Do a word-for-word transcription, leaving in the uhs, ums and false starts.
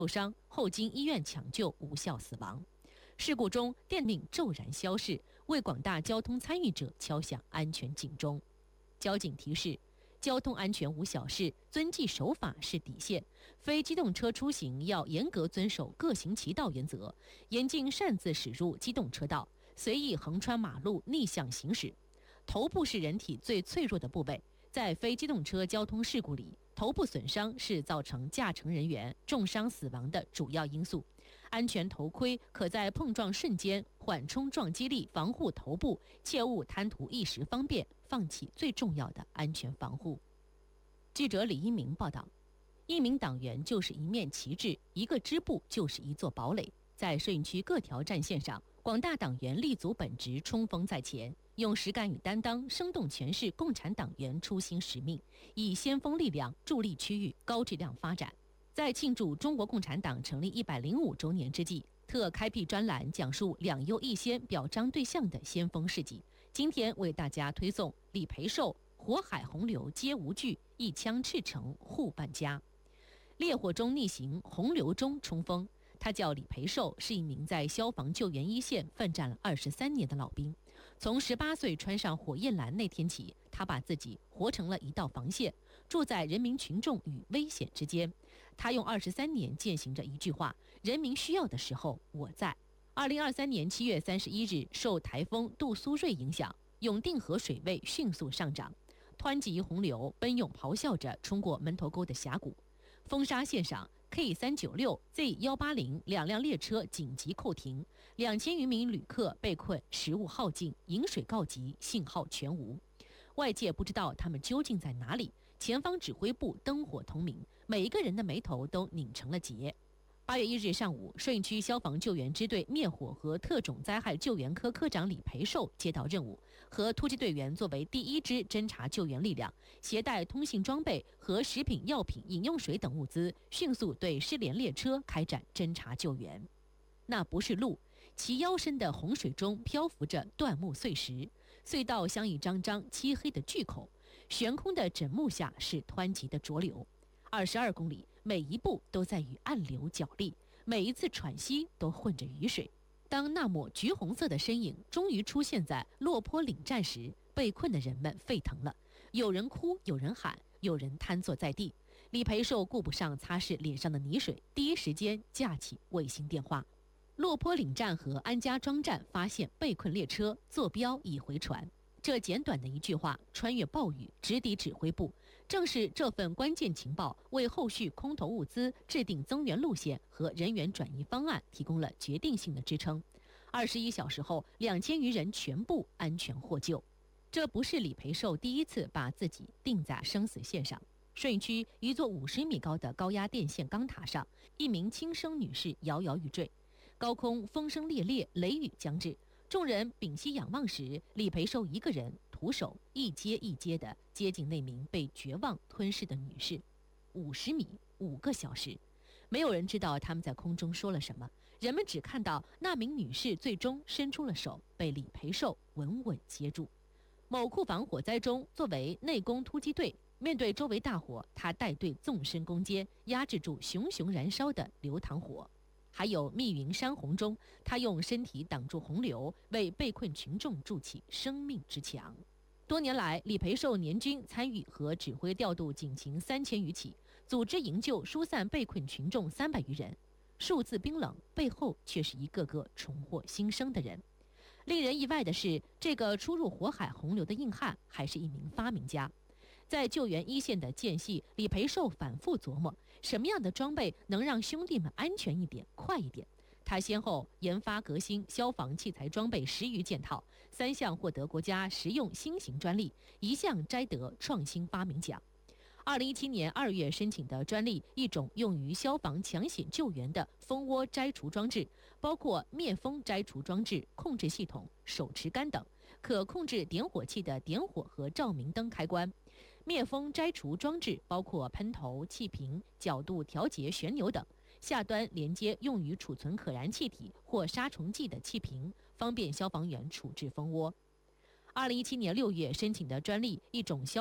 受伤后经医院抢救无效死亡。事故中电命骤然消逝，为广大交通参与者敲响安全警钟。交警提示：交通安全无小事，遵纪守法是底线。非机动车出行要严格遵守各行其道原则，严禁擅自驶入机动车道，随意横穿马路逆向行驶。头部是人体最脆弱的部位，在非机动车交通事故里，头部损伤是造成驾乘人员重伤死亡的主要因素。安全头盔可在碰撞瞬间缓冲撞击力，防护头部，切勿贪图一时方便，放弃最重要的安全防护。记者李一鸣报道，一名党员就是一面旗帜，一个支部就是一座堡垒。在顺义区各条战线上，广大党员立足本职，冲锋在前，用实干与担当生动诠释共产党员初心使命，以先锋力量助力区域高质量发展。在庆祝中国共产党成立一百零五周年之际，特开辟专栏讲述两优一先表彰对象的先锋事迹。今天为大家推送李培寿火海洪流皆无惧，一枪赤诚护万家。烈火中逆行，洪流中冲锋。他叫李培寿，是一名在消防救援一线奋战了二十三年的老兵。从十八岁穿上火焰蓝那天起，他把自己活成了一道防线，住在人民群众与危险之间。他用二十三年践行着一句话：人民需要的时候，我在。二零二三年七月三十一日，受台风杜苏芮影响，永定河水位迅速上涨，湍急洪流奔涌咆哮着冲过门头沟的峡谷。风沙线上 K 三九六、Z 一八零两辆列车紧急扣停，两千余名旅客被困，食物耗尽，饮水告急，信号全无。外界不知道他们究竟在哪里，前方指挥部灯火通明，每一个人的眉头都拧成了结。八月一日上午，顺义区消防救援支队灭火和特种灾害救援科科长李培寿接到任务，和突击队员作为第一支侦察救援力量，携带通信装备和食品、药品、饮用水等物资，迅速对失联列车开展侦察救援。那不是路，其腰深的洪水中漂浮着断木碎石，隧道像一张张漆黑的巨口，悬空的枕木下是湍急的浊流。二十二公里，每一步都在与暗流角力，每一次喘息都混着雨水。当那抹橘红色的身影终于出现在落坡岭站时，被困的人们沸腾了，有人哭，有人喊，有人瘫坐在地。李培寿顾不上擦拭脸上的泥水，第一时间架起卫星电话。落坡岭站和安家庄站发现被困列车，坐标已回传。这简短的一句话穿越暴雨，直抵指挥部。正是这份关键情报，为后续空投物资、制定增援路线和人员转移方案提供了决定性的支撑。二十一小时后，两千余人全部安全获救。这不是李培寿第一次把自己定在生死线上。顺义区一座五十米高的高压电线钢塔上，一名轻生女士摇摇欲坠。高空风声烈烈，雷雨将至。众人屏息仰望时，李培寿一个人徒手一阶一阶地接近那名被绝望吞噬的女士。五十米，五个小时，没有人知道他们在空中说了什么，人们只看到那名女士最终伸出了手，被李培寿稳稳接住。某库房火灾中，作为内攻突击队，面对周围大火，他带队纵深攻坚，压制住熊熊燃烧的流淌火。还有密云山洪中，他用身体挡住洪流，为被困群众筑起生命之墙。多年来，李培寿年均参与和指挥调度警情三千余起，组织营救疏散被困群众三百余人。数字冰冷，背后却是一个个重获新生的人。令人意外的是，这个初入火海洪流的硬汉还是一名发明家。在救援一线的间隙，李培寿反复琢磨什么样的装备能让兄弟们安全一点、快一点。他先后研发革新消防器材装备十余件套，三项获得国家实用新型专利，一项摘得创新发明奖。二零一七年二月申请的专利，一种用于消防抢险救援的蜂窝摘除装置，包括灭蜂摘除装置、控制系统、手持杆等，可控制点火器的点火和照明灯开关。灭蜂摘除装置包括喷头、气瓶、角度调节旋钮等，下端连接用于储存可燃气体或杀虫剂的气瓶，方便消防员处置蜂窝。二零一七年六月申请的专利，一种消